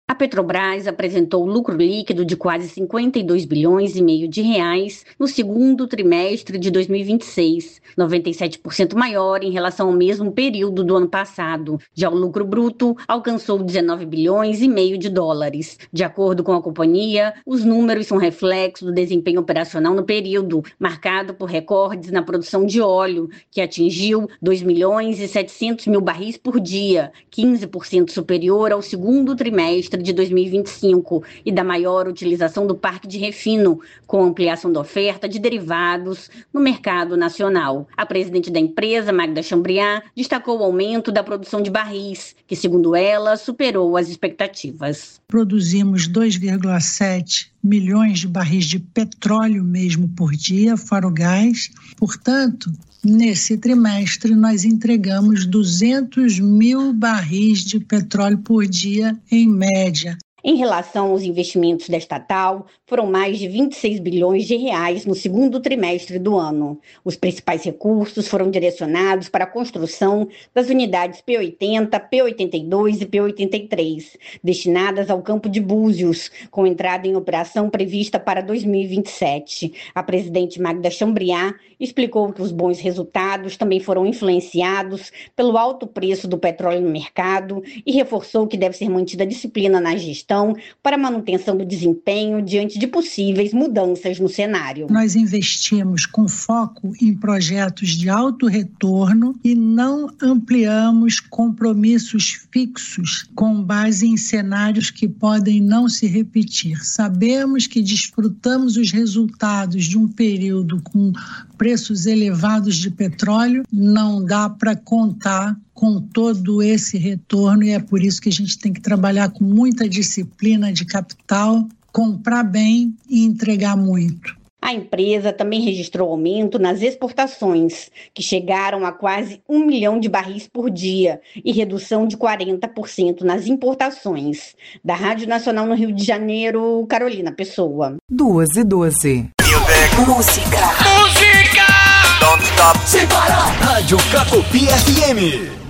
A Petrobras apresentou lucro líquido de quase 52 bilhões e meio de reais no segundo trimestre de 2026, 97% maior em relação ao mesmo período do ano passado. Já o lucro bruto alcançou 19 bilhões e meio de dólares. De acordo com a companhia, os números são reflexo do desempenho operacional no período, marcado por recordes na produção de óleo, que atingiu 2 milhões e 700 mil barris por dia, 15% superior ao segundo trimestre de 2025 e da maior utilização do parque de refino, com ampliação da oferta de derivados no mercado nacional. A presidente da empresa, Magda Chambriard, destacou o aumento da produção de barris, que, segundo ela, superou as expectativas. Produzimos 2,7 milhões de barris de petróleo mesmo por dia, fora o gás. Portanto, nesse trimestre, nós entregamos 200 mil barris de petróleo por dia, em média. Em relação aos investimentos da estatal, foram mais de 26 bilhões de reais no segundo trimestre do ano. Os principais recursos foram direcionados para a construção das unidades P80, P82 e P83, destinadas ao campo de Búzios, com entrada em operação prevista para 2027. A presidente Magda Chambriard explicou que os bons resultados também foram influenciados pelo alto preço do petróleo no mercado e reforçou que deve ser mantida a disciplina na gestão para a manutenção do desempenho diante de possíveis mudanças no cenário. Nós investimos com foco em projetos de alto retorno e não ampliamos compromissos fixos com base em cenários que podem não se repetir. Sabemos que desfrutamos os resultados de um período com preços elevados de petróleo, não dá para contar com todo esse retorno e é por isso que a gente tem que trabalhar com muita disciplina de capital, comprar bem e entregar muito. A empresa também registrou aumento nas exportações, que chegaram a quase 1 milhão de barris por dia e redução de 40% nas importações. Da Rádio Nacional no Rio de Janeiro, Carolina Pessoa. 2:12. Música! Don't stop! Sem parar! Rádio Cacopi FM.